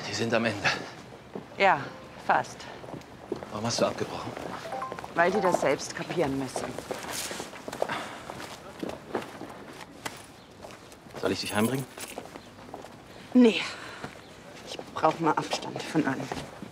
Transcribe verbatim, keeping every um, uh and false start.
Die sind am Ende. Ja, fast. Warum hast du abgebrochen? Weil die das selbst kapieren müssen. Soll ich dich heimbringen? Nee. Ich brauche mal Abstand von allem.